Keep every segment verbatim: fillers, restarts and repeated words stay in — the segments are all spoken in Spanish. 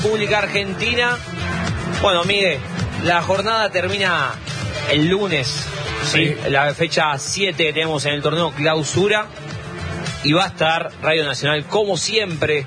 República Argentina. Bueno, Miguel, la jornada termina el lunes, ¿sí? Sí. La fecha siete que tenemos en el torneo Clausura. Y va a estar Radio Nacional, como siempre.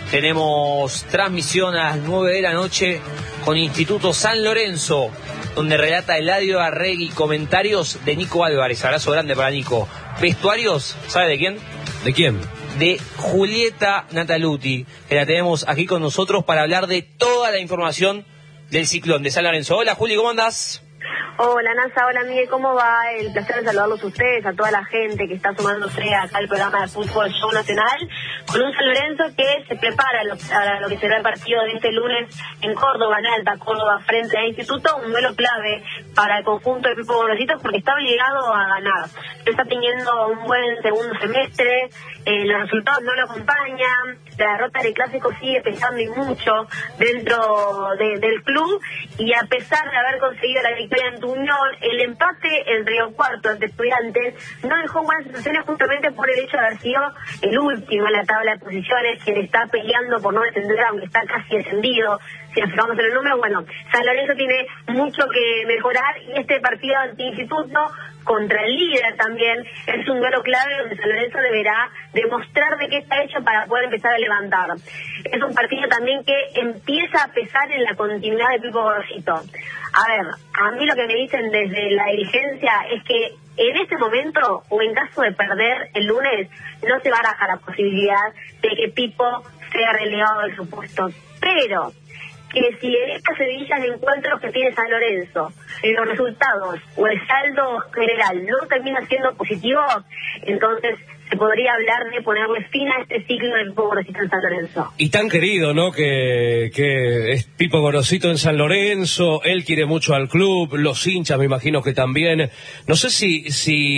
Tenemos transmisión a las nueve de la noche con Instituto San Lorenzo, donde relata Eladio Arregui, comentarios de Nico Álvarez. Abrazo grande para Nico. Vestuarios, ¿sabe de quién? ¿De quién? De Julieta Nataluti, que la tenemos aquí con nosotros para hablar de toda la información del ciclón de San Lorenzo. Hola Juli, ¿cómo andás? Hola Nanza, hola Miguel, ¿cómo va? El placer de saludarlos a ustedes, a toda la gente que está sumándose acá al programa de fútbol Show Nacional, con un San Lorenzo que se prepara a lo, a lo que será el partido de este lunes en Córdoba, en Alta Córdoba, frente al Instituto, un duelo clave para el conjunto de Pipo Gorosito porque está obligado a ganar. Está teniendo un buen segundo semestre, eh, los resultados no lo acompañan, la derrota del Clásico sigue pesando y mucho dentro de, del club, y a pesar de haber conseguido la victoria en Unión, el empate en Río Cuarto ante Estudiantes no dejó buenas sensaciones justamente por el hecho de haber sido el último en la tabla de posiciones, quien está peleando por no descender, aunque está casi descendido. Si nos fijamos en el número, bueno, San Lorenzo tiene mucho que mejorar, y este partido ante Instituto contra el líder también es un duelo clave donde San Lorenzo deberá demostrar de qué está hecho para poder empezar a levantar. Es un partido también que empieza a pesar en la continuidad de Pipo Gorosito. A ver, a mí lo que me dicen desde la dirigencia es que en este momento, o en caso de perder el lunes, no se baraja la posibilidad de que Pipo sea relegado de su puesto. Pero que si en estas seguidillas de encuentros que tiene San Lorenzo, los resultados o el saldo general no termina siendo positivo, entonces se podría hablar de ponerle fin a este ciclo del Pipo Gorosito en San Lorenzo. Y tan querido, ¿no? Que, que es Pipo Gorosito en San Lorenzo, él quiere mucho al club, los hinchas me imagino que también. No sé si,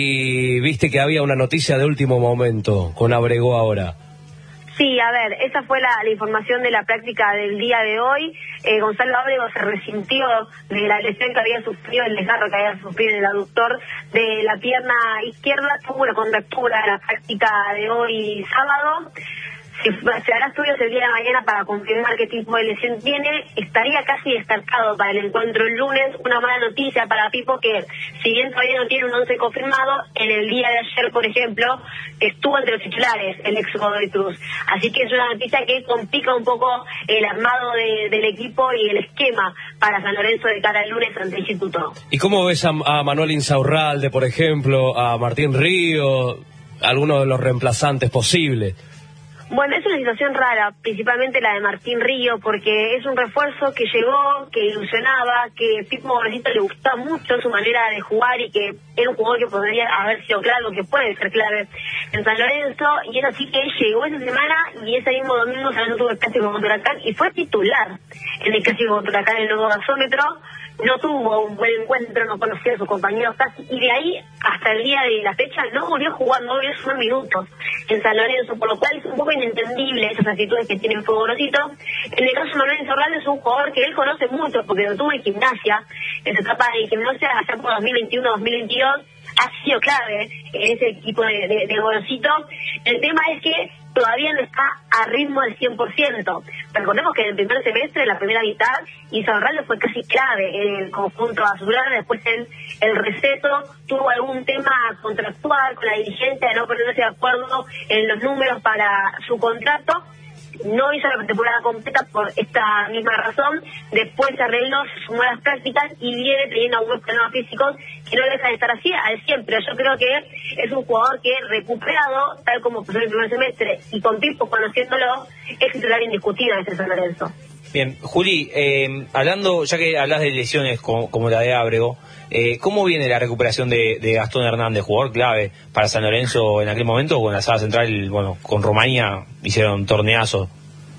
si viste que había una noticia de último momento con Abrego ahora. Sí, a ver, esa fue la, la información de la práctica del día de hoy. Eh, Gonzalo Ábrego se resintió de la lesión que había sufrido, el desgarro que había sufrido en el aductor de la pierna izquierda. Tuvo una contractura en la práctica de hoy sábado. Se, se hará estudios el día de mañana para confirmar qué tipo de lesión tiene. Estaría casi descartado para el encuentro el lunes. Una mala noticia para Pipo, que si bien todavía no tiene un once confirmado, en el día de ayer, por ejemplo, estuvo entre los titulares el ex Godoy Cruz. Así que es una noticia que complica un poco el armado de, del equipo y el esquema para San Lorenzo de cara al lunes ante el Instituto. ¿Y cómo ves a, a Manuel Insaurralde, por ejemplo, a Martín Río, algunos de los reemplazantes posibles? Bueno, es una situación rara, principalmente la de Martín Río, porque es un refuerzo que llegó, que ilusionaba, que Pipo Gorosito le gustaba mucho su manera de jugar y que era un jugador que podría haber sido clave, que puede ser clave en San Lorenzo, y es así que él llegó esa semana y ese mismo domingo San Lorenzo tuvo el clásico contra Huracán y fue titular en el clásico contra Huracán en el nuevo gasómetro. No tuvo un buen encuentro, no conocía a sus compañeros casi, y de ahí hasta el día de la fecha no volvió a jugar, no volvió a sumar minutos en San Lorenzo, por lo cual es un poco inentendible esas actitudes que tiene el Pipo Gorosito. En el caso de Manuel Insaurralde es un jugador que él conoce mucho, porque lo tuvo en Gimnasia, en su etapa de Gimnasia allá por dos mil veintiuno dos mil veintidós, ha sido clave en ese equipo de, de, de Gorosito. El tema es que todavía no está a ritmo del cien por ciento. Recordemos que en el primer semestre, en la primera mitad, Insaurralde fue casi clave en el conjunto azulgrana. Después en el receso tuvo algún tema contractual con la dirigencia de no ponerse de acuerdo en los números para su contrato. No hizo la temporada completa por esta misma razón. Después se arregló, se sumó a las prácticas y viene teniendo algunos problemas físicos que no dejan de estar así al cien, pero yo creo que es un jugador que recuperado, tal como pasó en el primer semestre, y con Pipo conociéndolo, es titular indiscutido de ese San Lorenzo. Bien, Juli, eh, hablando, ya que hablas de lesiones como, como la de Ábrego, eh, ¿cómo viene la recuperación de, de Gastón Hernández, jugador clave para San Lorenzo en aquel momento? Con la sala central, bueno, con Romaña hicieron torneazo.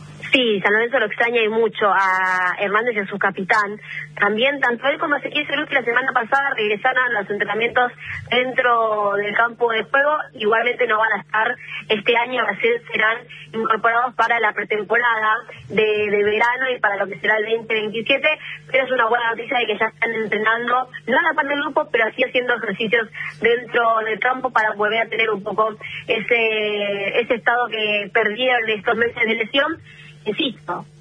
Sí, San Lorenzo lo extraña y mucho a Hernández y a su capitán. También, tanto él como Ezequiel Ceruti la semana pasada regresaron a los entrenamientos dentro del campo de juego. Igualmente no van a estar este año, así serán incorporados para la pretemporada de, de verano y para lo que será el veinte veintisiete. Pero es una buena noticia de que ya están entrenando, no a la par del grupo, pero sí haciendo ejercicios dentro del campo para volver a tener un poco ese, ese estado que perdieron estos meses de lesión. Insisto,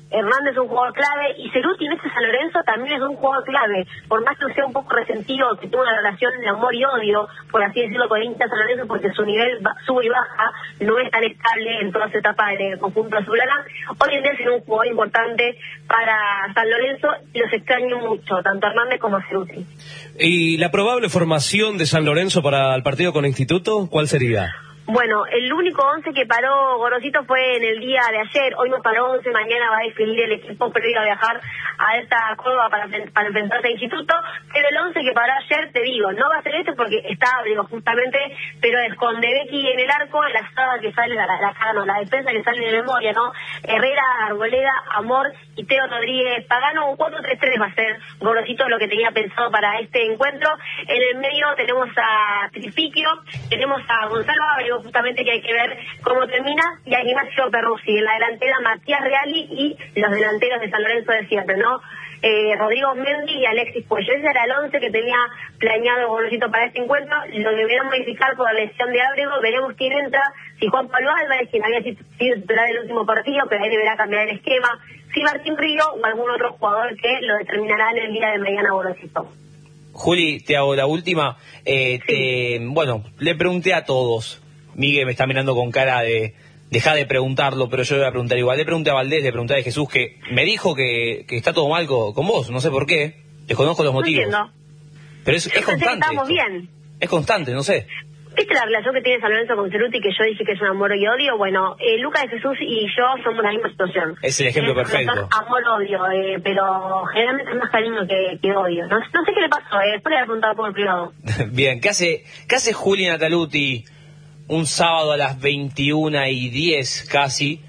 Hernández es un jugador clave, y Ceruti en este San Lorenzo también es un jugador clave, por más que sea un poco resentido, que tuvo una relación de amor y odio, por así decirlo, con el hincha San Lorenzo, porque su nivel sube y baja, no es tan estable en todas las etapas del conjunto azulgrana. Hoy en día es un jugador importante para San Lorenzo, y los extraño mucho, tanto Hernández como Ceruti. ¿Y la probable formación de San Lorenzo para el partido con Instituto, cuál sería? Bueno, el único once que paró Gorosito fue en el día de ayer. Hoy no paró once, mañana va a definir el equipo, pero iba a viajar a esta Córdoba para, para enfrentarse al Instituto. Pero el once que paró ayer, te digo, no va a ser este porque está abrigo justamente, pero es con Debecki en el arco, la saga que sale, la, la, la, no, la defensa que sale de memoria, ¿no? Herrera, Arboleda, Amor y Teo Rodríguez Pagano. Un cuatro tres tres va a ser Gorosito lo que tenía pensado para este encuentro. En el medio tenemos a Tripiquio, tenemos a Gonzalo Abrego, justamente, que hay que ver cómo termina, y a Ignacio Perruzzi. En la delantera Matías Reali y los delanteros de San Lorenzo de siempre, ¿no? Eh, Rodrigo Mendy y Alexis Puello. Ese era el once que tenía planeado Gorosito para este encuentro. Lo deberán modificar por la lesión de Ábrego. Veremos quién entra, si Juan Pablo Álvarez, quien había sido titular del último partido, pero ahí deberá cambiar el esquema, si Martín Río o algún otro jugador que lo determinará en el día de mañana Gorosito. Juli, te hago la última. Eh, Sí. te, bueno, le pregunté a todos. Miguel me está mirando con cara de deja de preguntarlo, pero yo le voy a preguntar igual. Le pregunté a Valdés, le pregunté a Jesús, que me dijo que, que está todo mal con, con vos, no sé por qué, desconozco los motivos. No entiendo. Pero es, es constante. Estamos esto. bien. Es constante, no sé. ¿Viste la relación que tiene San Lorenzo con Ceruti, que yo dije que es un amor y odio? Bueno, eh, Lucas de Jesús y yo somos la misma situación. Es el ejemplo perfecto. Amor-odio, eh, pero generalmente es más cariño que, que odio. No, no sé qué le pasó, eh, después le voy a preguntar por el privado. Bien, ¿qué hace, qué hace Juli Nataluti un sábado a las veintiuna y diez casi,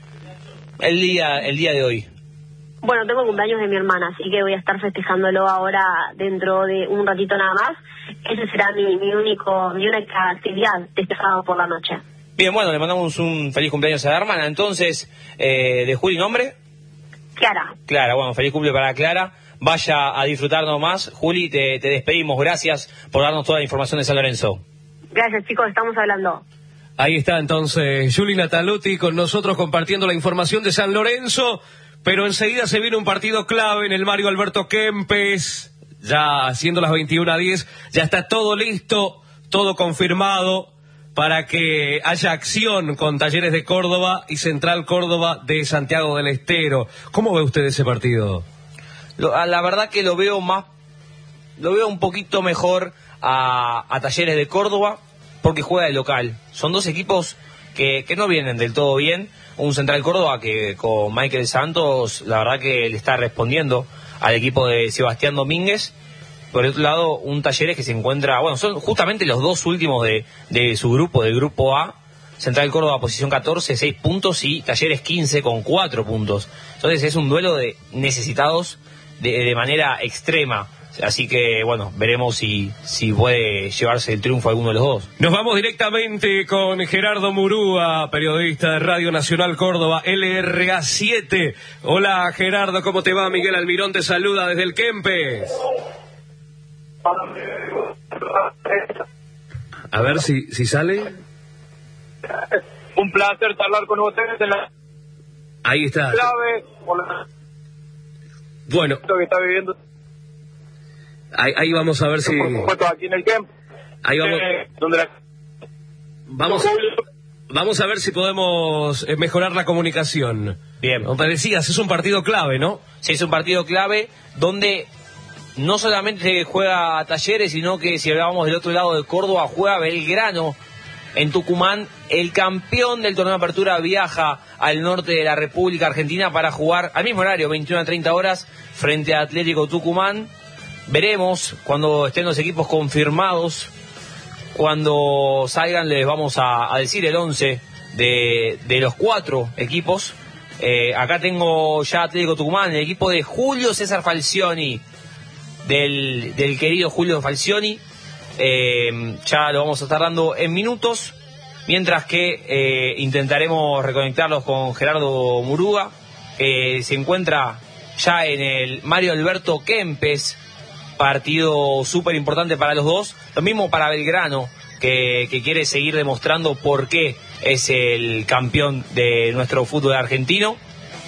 el día, el día de hoy? Bueno, tengo cumpleaños de mi hermana, así que voy a estar festejándolo ahora dentro de un ratito nada más. Ese será mi, mi único mi única actividad de este sábado por la noche. Bien, bueno, le mandamos un feliz cumpleaños a la hermana. Entonces, eh, ¿de Juli nombre? Clara. Clara, bueno, feliz cumple para Clara. Vaya a disfrutar nomás. Juli, te, te despedimos. Gracias por darnos toda la información de San Lorenzo. Gracias, chicos, estamos hablando. Ahí está entonces Juli Nataluti con nosotros compartiendo la información de San Lorenzo, pero enseguida se viene un partido clave en el Mario Alberto Kempes, ya siendo las veintiuna a diez, ya está todo listo, todo confirmado para que haya acción con Talleres de Córdoba y Central Córdoba de Santiago del Estero. ¿Cómo ve usted ese partido? Lo, a la verdad que lo veo más, lo veo un poquito mejor a, a Talleres de Córdoba, porque juega de local. Son dos equipos que, que no vienen del todo bien. Un Central Córdoba que con Michael Santos, la verdad que le está respondiendo al equipo de Sebastián Domínguez. Por el otro lado, un Talleres que se encuentra, bueno, son justamente los dos últimos de, de su grupo, del grupo A. Central Córdoba posición catorce, seis puntos, y Talleres quince con cuatro puntos. Entonces es un duelo de necesitados de, de manera extrema. Así que, bueno, veremos si, si puede llevarse el triunfo a alguno de los dos. Nos vamos directamente con Gerardo Murúa, periodista de Radio Nacional Córdoba, L R A siete. Hola, Gerardo, ¿cómo te va? Miguel Almirón te saluda desde el Kempes. A ver si, si sale. Un placer charlar con ustedes en la Ahí está. clave por la... Bueno, que está viviendo. ahí, ahí vamos a ver si... Por supuesto, aquí en el camp. Ahí vamos... Eh, donde la... Vamos, vamos a ver si podemos eh, mejorar la comunicación. Bien. Como decías, es un partido clave, ¿no? Sí, es un partido clave donde no solamente juega Talleres, sino que si hablábamos del otro lado de Córdoba, juega Belgrano en Tucumán. El campeón del torneo de apertura viaja al norte de la República Argentina para jugar al mismo horario, veintiuna a treinta horas, frente a Atlético Tucumán. Veremos cuando estén los equipos confirmados. Cuando salgan les vamos a, a decir el once de, de los cuatro equipos. Eh, acá tengo ya Atlético Tucumán, el equipo de Julio César Falcioni, del, del querido Julio Falcioni. Eh, ya lo vamos a estar dando en minutos, mientras que eh, intentaremos reconectarlos con Gerardo Murúa, que se encuentra ya en el Mario Alberto Kempes. Partido súper importante para los dos. Lo mismo para Belgrano, que, que quiere seguir demostrando por qué es el campeón de nuestro fútbol argentino.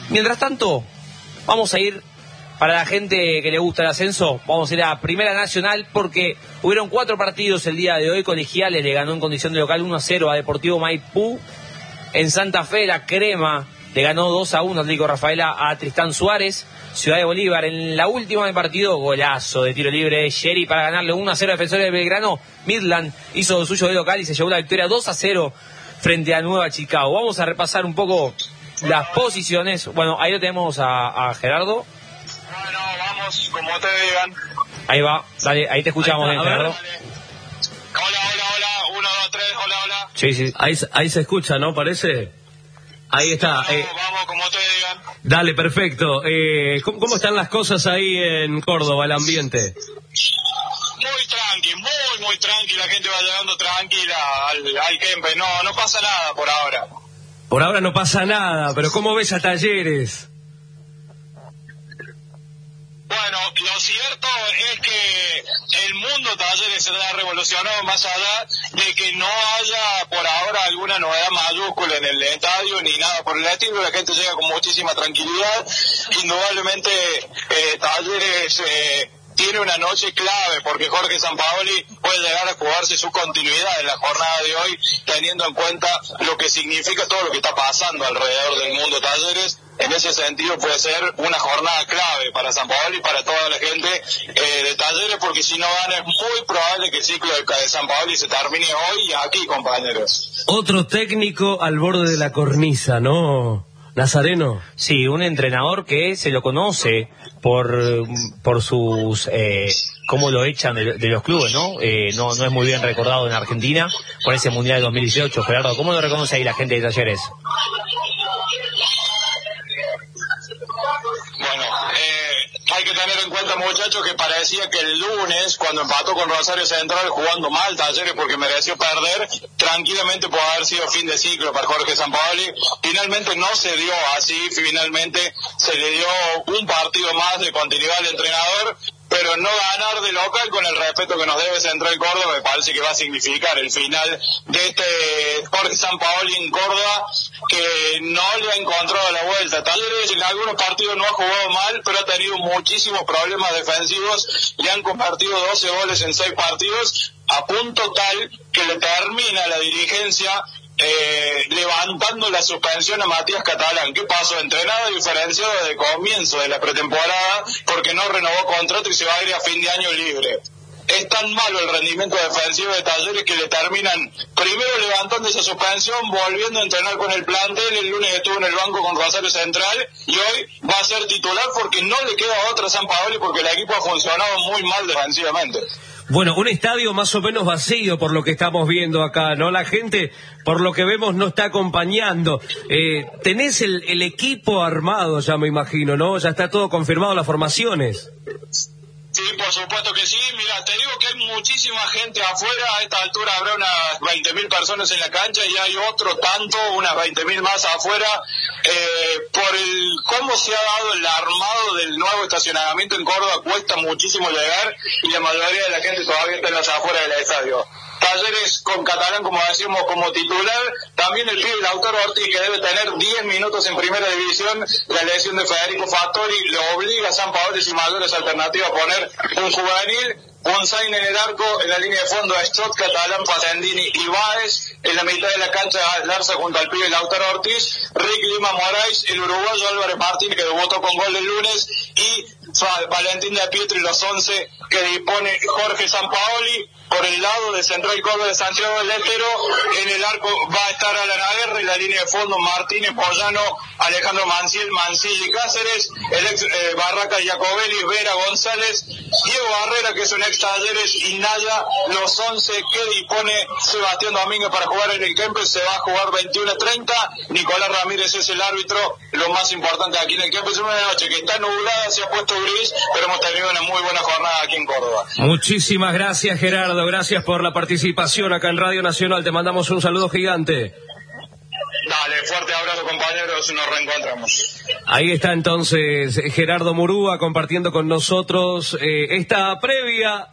Mientras tanto, vamos a ir, para la gente que le gusta el ascenso, vamos a ir a Primera Nacional porque hubieron cuatro partidos el día de hoy. Colegiales le ganó en condición de local uno a cero a Deportivo Maipú. En Santa Fe, la Crema le ganó dos a uno Atlético Rafaela a Tristán Suárez. Ciudad de Bolívar, en la última del partido, golazo de tiro libre de Sherry para ganarle uno a cero a Defensores de Belgrano. Midland hizo lo suyo de local y se llevó la victoria dos a cero frente a Nueva Chicago. Vamos a repasar un poco las posiciones. Bueno, ahí lo tenemos a, a Gerardo. Bueno, vamos, como te digan. Ahí va, dale, ahí te escuchamos, Ahí está, bien, Gerardo. Hola, hola, hola, uno, dos, tres, hola, hola. Sí, sí. Ahí, ahí se escucha, ¿no? Parece. Ahí está. Vamos, Eh, vamos, como te digan. dale, perfecto. Eh, ¿cómo, ¿Cómo están las cosas ahí en Córdoba, el ambiente? Muy tranqui, muy, muy tranqui, la gente va llegando tranquila al, al Kempe. No, no pasa nada por ahora. Por ahora no pasa nada, pero ¿cómo ves a Talleres? Bueno, lo cierto es que el mundo Talleres se ha revolucionado más allá de que no haya por ahora alguna novedad mayúscula en el estadio ni nada por el estilo. La gente llega con muchísima tranquilidad. Indudablemente eh, Talleres eh, tiene una noche clave porque Jorge Sampaoli puede llegar a jugarse su continuidad en la jornada de hoy, teniendo en cuenta lo que significa todo lo que está pasando alrededor del mundo Talleres. En ese sentido puede ser una jornada clave para Sampaoli y para toda la gente eh, de Talleres, porque si no gana es muy probable que el ciclo de, de Sampaoli se termine hoy y aquí, compañeros. Otro técnico al borde de la cornisa, ¿no, Nazareno? Sí, un entrenador que se lo conoce por por sus eh, cómo lo echan de, de los clubes, ¿no? Eh, no no es muy bien recordado en Argentina por ese Mundial de dos mil dieciocho. Gerardo, ¿cómo lo reconoce ahí la gente de Talleres? Bueno, eh, hay que tener en cuenta, muchachos, que parecía que el lunes, cuando empató con Rosario Central jugando mal Talleres porque mereció perder, tranquilamente puede haber sido fin de ciclo para Jorge Sampaoli. Finalmente no se dio así, finalmente se le dio un partido más de continuidad al entrenador, pero no ganar de local con el respeto que nos debe Central Córdoba me parece que va a significar el final de este Jorge Sampaoli en Córdoba, que no le ha encontrado la vuelta. Talleres en algunos partidos no ha jugado mal, pero ha tenido muchísimos problemas defensivos, le han compartido doce goles en seis partidos, a punto tal que le termina la dirigencia Eh, levantando la suspensión a Matías Catalán. ¿Qué pasó? Entrenado diferenciado desde el comienzo de la pretemporada porque no renovó contrato y se va a ir a fin de año libre. Es tan malo el rendimiento defensivo de Talleres que le terminan primero levantando esa suspensión, volviendo a entrenar con el plantel. El lunes estuvo en el banco con Rosario Central y hoy va a ser titular porque no le queda otra a Sampaoli, porque el equipo ha funcionado muy mal defensivamente. Bueno, un estadio más o menos vacío por lo que estamos viendo acá, ¿no? La gente, por lo que vemos, no está acompañando. Eh, tenés el, el equipo armado, ya me imagino, ¿no? Ya está todo confirmado, las formaciones. Sí, por supuesto que sí. Mira, te digo que hay muchísima gente afuera. A esta altura habrá unas veinte mil personas en la cancha y hay otro tanto, unas veinte mil más afuera. Eh, por el cómo se ha dado el armado del nuevo estacionamiento en Córdoba, cuesta muchísimo llegar y la mayoría de la gente todavía está en las afueras del estadio. Talleres con Catalán, como decimos, como titular. También el pibe Lautaro Ortiz, que debe tener diez minutos en primera división. La lesión de Federico Fattori le obliga a Sampaoli y mayores alternativas a poner un juvenil. Gonzain en el arco, en la línea de fondo a Stott, Catalán, Facendini y Báez. En la mitad de la cancha Larza junto al pibe Lautaro Ortiz. Rick Lima Moraes, el uruguayo Álvarez Martínez, que debutó con gol el lunes. Y Valentín de Pietro y los once que dispone Jorge Sampaoli. Por el lado de Central Córdoba de Santiago del Estero, en el arco va a estar Alan Aguerre, en la línea de fondo Martínez, Pollano, Alejandro Manciel, Mancilla y Cáceres, el ex eh, Barraca Jacobelli, Vera González, Diego Barrera, que es un ex Talleres, y Naya, los once que dispone Sebastián Domínguez para jugar en el Kempes. Se va a jugar veintiuno a treinta, Nicolás Ramírez es el árbitro. Lo más importante aquí en el Kempes es una noche que está nublada, se ha puesto gris, pero hemos tenido una muy buena jornada aquí en Córdoba. Muchísimas gracias, Gerardo. Gracias por la participación acá en Radio Nacional. Te mandamos un saludo gigante. Dale, fuerte abrazo, compañeros, nos reencontramos. Ahí está entonces Gerardo Murúa compartiendo con nosotros eh, esta previa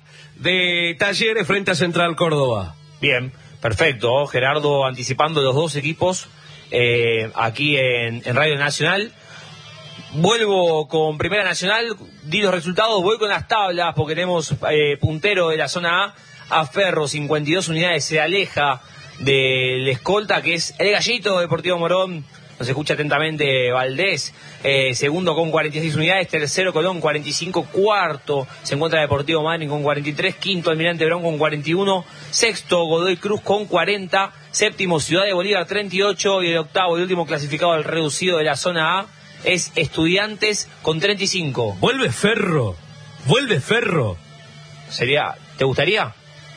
de Talleres frente a Central Córdoba. Bien, perfecto. Gerardo anticipando los dos equipos eh, aquí en, en Radio Nacional. Vuelvo con Primera Nacional, di los resultados, voy con las tablas porque tenemos eh, puntero de la zona A, a Ferro, cincuenta y dos unidades, se aleja del escolta que es el Gallito Deportivo Morón, nos escucha atentamente Valdés, eh, segundo con cuarenta y seis unidades, tercero Colón cuarenta y cinco, cuarto se encuentra Deportivo Madryn con cuarenta y tres, quinto Almirante Brown con cuarenta y uno, sexto Godoy Cruz con cuarenta, séptimo Ciudad de Bolívar treinta y ocho y el octavo y último clasificado del reducido de la zona A es Estudiantes con treinta y cinco. Vuelve Ferro, vuelve Ferro. Sería, ¿te gustaría?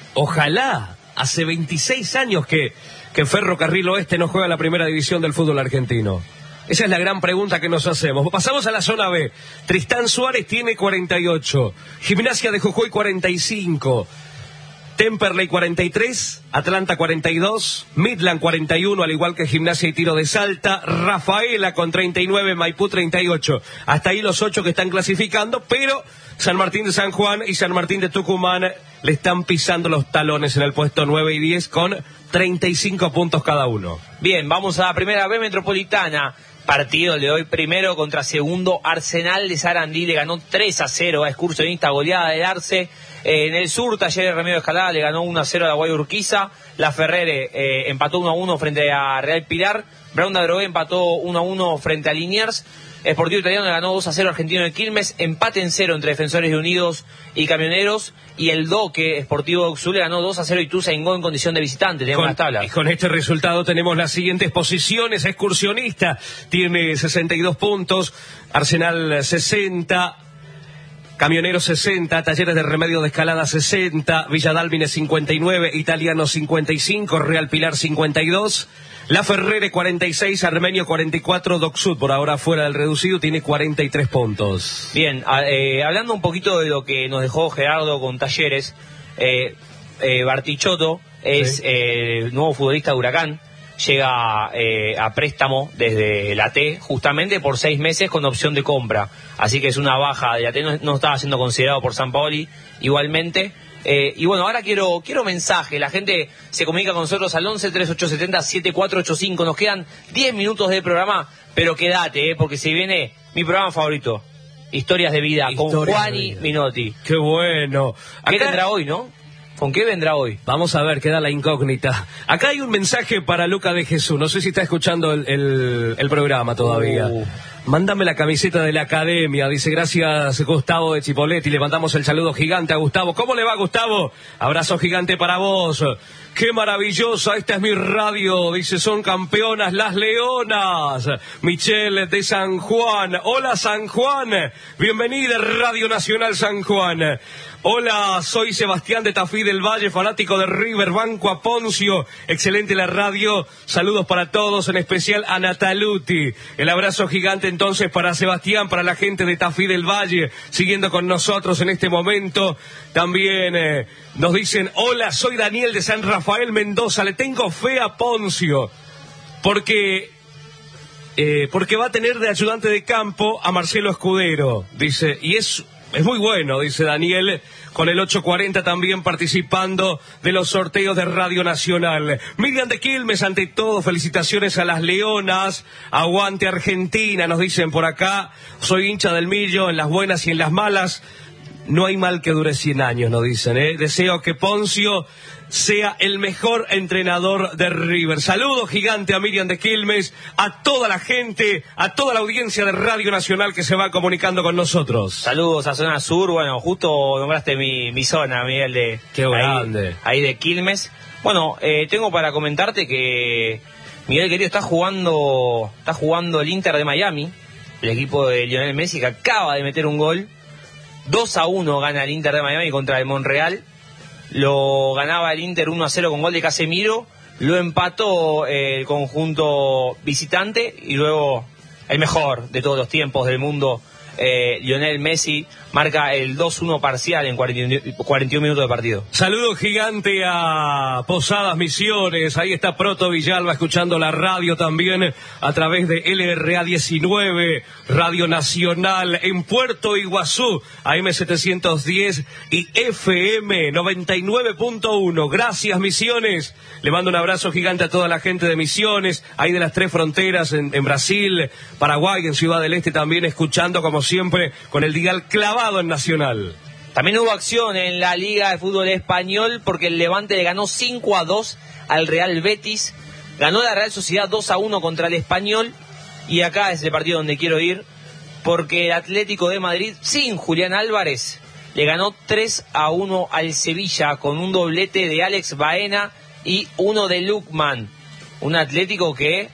Ojalá. Hace veintiséis años que, que Ferrocarril Oeste no juega la primera división del fútbol argentino. Esa es la gran pregunta que nos hacemos. Pasamos a la zona B. Tristán Suárez tiene cuarenta y ocho. Gimnasia de Jujuy cuarenta y cinco. Temperley cuarenta y tres, Atlanta cuarenta y dos, Midland cuarenta y uno, al igual que Gimnasia y Tiro de Salta, Rafaela con treinta y nueve, Maipú treinta y ocho. Hasta ahí los ocho que están clasificando, pero San Martín de San Juan y San Martín de Tucumán le están pisando los talones en el puesto nueve y diez con treinta y cinco puntos cada uno. Bien, vamos a la primera B Metropolitana. Partido de hoy primero contra segundo. Arsenal de Sarandí le ganó tres a cero a Excursionista, goleada del Arce. Eh, en el sur, Talleres Remedio de Escalada le ganó uno a cero a la Guaya Urquiza. La Ferrere eh, empató uno a uno frente a Real Pilar. Brown de Adrogué empató uno a uno frente a Liniers. Sportivo Italiano le ganó dos a cero a Argentino de Quilmes. Empate en cero entre Defensores de Unidos y Camioneros. Y el Doque, Sportivo de Oxul, le ganó dos a cero a Ituzaingó en condición de visitante. Tenemos las tablas. Y con este resultado tenemos las siguientes posiciones. Excursionista tiene sesenta y dos puntos. Arsenal sesenta. Camioneros sesenta, Talleres de Remedio de Escalada sesenta, Villa Dálmine cincuenta y nueve, Italiano cincuenta y cinco, Real Pilar cincuenta y dos, La Ferrere cuarenta y seis, Armenio cuarenta y cuatro, Docsud por ahora fuera del reducido tiene cuarenta y tres puntos. Bien, eh, hablando un poquito de lo que nos dejó Gerardo con Talleres, eh, eh, Bartichotto es sí. eh, el nuevo futbolista de Huracán. Llega eh, a préstamo desde la T justamente por seis meses con opción de compra, así que es una baja de la T, no, no estaba siendo considerado por Sampaoli igualmente. Eh, y bueno, ahora quiero quiero mensaje, la gente se comunica con nosotros al once, treinta y ocho setenta, setenta y cuatro ochenta y cinco, nos quedan diez minutos de programa, pero quédate, eh, porque se viene mi programa favorito, Historias de Vida, Historias con Juani Minotti. Qué bueno. ¿Qué Acá... tendrá hoy, no? ¿Con qué vendrá hoy? Vamos a ver, queda la incógnita. Acá hay un mensaje para Luca de Jesús. No sé si está escuchando el, el, el programa todavía. Uh. Mándame la camiseta de la academia. Dice, gracias Gustavo de Chipoletti. Le mandamos el saludo gigante a Gustavo. ¿Cómo le va, Gustavo? Abrazo gigante para vos. Qué maravillosa, esta es mi radio. Dice, son campeonas las Leonas. Michelle de San Juan. Hola, San Juan. Bienvenida, Radio Nacional San Juan. Hola, soy Sebastián de Tafí del Valle, fanático de River, banco a Poncio. Excelente la radio. Saludos para todos, en especial a Nataluti. El abrazo gigante entonces para Sebastián, para la gente de Tafí del Valle, siguiendo con nosotros en este momento. También eh, nos dicen, hola, soy Daniel de San Rafael Mendoza. Le tengo fe a Poncio, porque... Eh, porque va a tener de ayudante de campo a Marcelo Escudero, dice, y es... Es muy bueno, dice Daniel, con el ocho cuarenta también participando de los sorteos de Radio Nacional. Miriam de Quilmes, ante todo, felicitaciones a las Leonas. Aguante Argentina, nos dicen por acá. Soy hincha del Millo, en las buenas y en las malas. No hay mal que dure cien años, nos dicen, ¿eh? Deseo que Poncio sea el mejor entrenador de River. Saludo gigante a Miriam de Quilmes, a toda la gente, a toda la audiencia de Radio Nacional que se va comunicando con nosotros. Saludos a Zona Sur, bueno, justo nombraste mi, mi zona, Miguel, de... Qué grande. Ahí, ahí de Quilmes. Bueno, eh, tengo para comentarte que Miguel querido está jugando, está jugando el Inter de Miami, el equipo de Lionel Messi, que acaba de meter un gol. dos a uno gana el Inter de Miami contra el Monreal. Lo ganaba el Inter uno a cero con gol de Casemiro. Lo empató eh, el conjunto visitante. Y luego el mejor de todos los tiempos del mundo, eh, Lionel Messi marca el dos uno parcial en cuarenta y un minutos de partido. Saludo gigante a Posadas Misiones, ahí está Proto Villalba escuchando la radio también a través de L R A diecinueve, Radio Nacional en Puerto Iguazú, A M setecientos diez y F M noventa y nueve punto uno. Gracias Misiones, le mando un abrazo gigante a toda la gente de Misiones, ahí de las tres fronteras en, en Brasil, Paraguay, en Ciudad del Este también escuchando como siempre con el dial clavado en Nacional. También hubo acción en la Liga de Fútbol Español porque el Levante le ganó cinco a dos al Real Betis, ganó la Real Sociedad dos a uno contra el Español, y acá es el partido donde quiero ir porque el Atlético de Madrid sin Julián Álvarez le ganó tres a uno al Sevilla con un doblete de Alex Baena y uno de Lukman, un Atlético que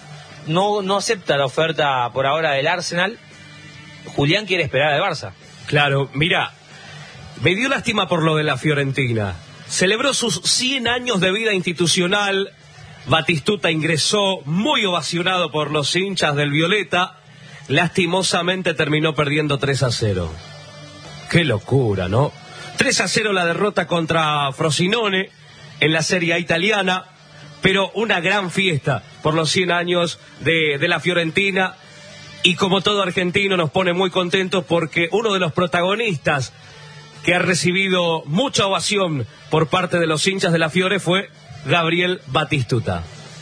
no, no acepta la oferta por ahora del Arsenal. Julián quiere esperar al Barça. Claro, mira, me dio lástima por lo de la Fiorentina. Celebró sus cien años de vida institucional. Batistuta ingresó muy ovacionado por los hinchas del Violeta. Lastimosamente terminó perdiendo tres a cero. Qué locura, ¿no? tres a cero la derrota contra Frosinone en la Serie A italiana, pero una gran fiesta por los cien años de, de la Fiorentina. Y como todo argentino nos pone muy contentos porque uno de los protagonistas que ha recibido mucha ovación por parte de los hinchas de la Fiore fue Gabriel Batistuta.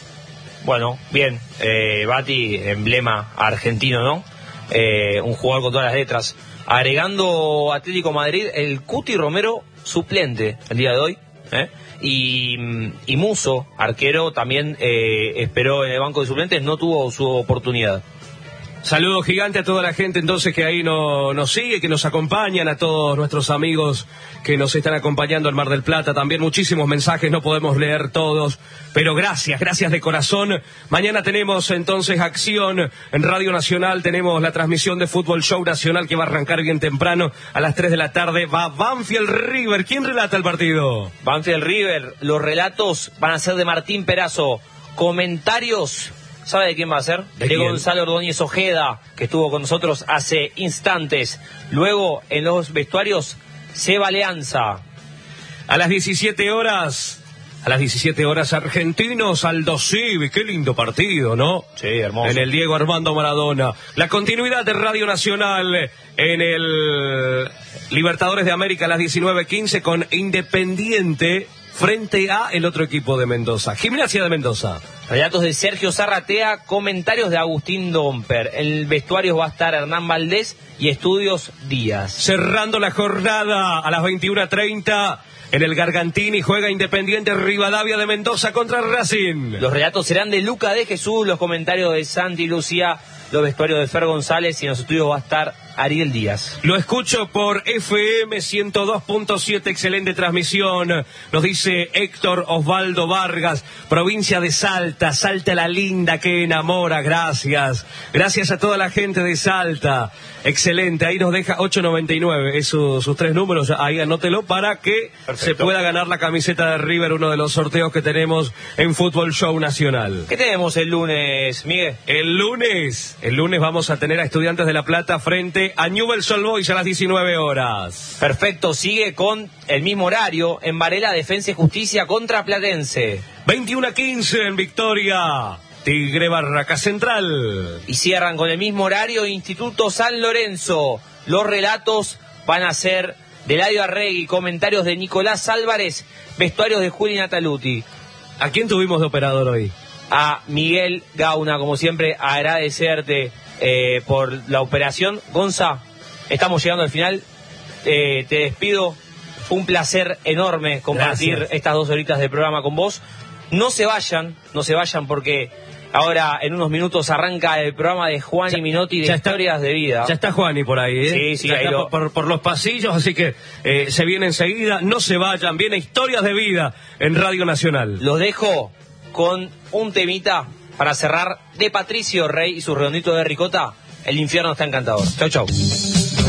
Bueno, bien, eh, Bati, emblema argentino, ¿no? Eh, un jugador con todas las letras. Agregando Atlético Madrid, el Cuti Romero suplente el día de hoy, ¿eh? Y, y Muso, arquero, también eh, esperó en el banco de suplentes, no tuvo su oportunidad. Saludo gigante a toda la gente entonces que ahí no, nos sigue, que nos acompañan, a todos nuestros amigos que nos están acompañando en Mar del Plata. También muchísimos mensajes, no podemos leer todos, pero gracias, gracias de corazón. Mañana tenemos entonces acción en Radio Nacional, tenemos la transmisión de Fútbol Show Nacional que va a arrancar bien temprano a las tres de la tarde. Va Banfield River. ¿Quién relata el partido? Banfield River, los relatos van a ser de Martín Perazo. Comentarios... ¿Sabe de quién va a ser? ¿De, de quién? Gonzalo Ordóñez Ojeda, que estuvo con nosotros hace instantes. Luego, en los vestuarios, Seba Leanza. A las diecisiete horas, a las diecisiete horas, Argentinos Aldo Civi. Qué lindo partido, ¿no? Sí, hermoso. En el Diego Armando Maradona. La continuidad de Radio Nacional en el Libertadores de América a las diecinueve quince con Independiente frente a el otro equipo de Mendoza, Gimnasia de Mendoza. Relatos de Sergio Zarratea, comentarios de Agustín Domper. En el vestuario va a estar Hernán Valdés y Estudios Díaz. Cerrando la jornada a las veintiuna treinta en el Gargantini juega Independiente Rivadavia de Mendoza contra Racing. Los relatos serán de Luca de Jesús, los comentarios de Santi Lucía, los vestuarios de Fer González y en los estudios va a estar Ariel Díaz. Lo escucho por F M ciento dos punto siete, excelente transmisión. Nos dice Héctor Osvaldo Vargas, provincia de Salta, Salta la linda que enamora, gracias. Gracias a toda la gente de Salta. Excelente, ahí nos deja ocho noventa y nueve, es su, sus tres números, ahí anótelo para que Perfecto. Se pueda ganar la camiseta de River, uno de los sorteos que tenemos en Fútbol Show Nacional. ¿Qué tenemos el lunes, Miguel? El lunes, el lunes vamos a tener a Estudiantes de La Plata frente a Newell's Old Boys a las diecinueve horas. Perfecto, sigue con el mismo horario en Varela, Defensa y Justicia contra Platense. veintiuno quince en Victoria, Tigre Barraca Central. Y cierran con el mismo horario Instituto San Lorenzo. Los relatos van a ser de Eladio Arregui, comentarios de Nicolás Álvarez, vestuarios de Juli Nataluti. ¿A quién tuvimos de operador hoy? A Miguel Gauna, como siempre, agradecerte eh, por la operación. Gonza, estamos llegando al final. Eh, te despido. Fue un placer enorme compartir Gracias. Estas dos horitas de programa con vos. No se vayan, no se vayan porque ahora en unos minutos arranca el programa de Juani Minotti de Historias de Vida. Ya está Juani por ahí, ¿eh? Sí, sí, ya ahí está lo... por, por los pasillos, así que eh, se viene enseguida. No se vayan, viene Historias de Vida en Radio Nacional. Los dejo con un temita para cerrar de Patricio Rey y su redondito de ricota. El infierno está encantador. Chau, chau.